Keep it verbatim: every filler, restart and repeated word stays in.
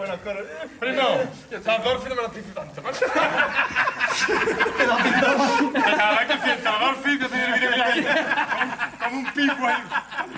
buona ancora. Primo, t'adoro fino a me la tifi tanto. Anche se t'adoro fino a me la tifi tanto. Come un pipo.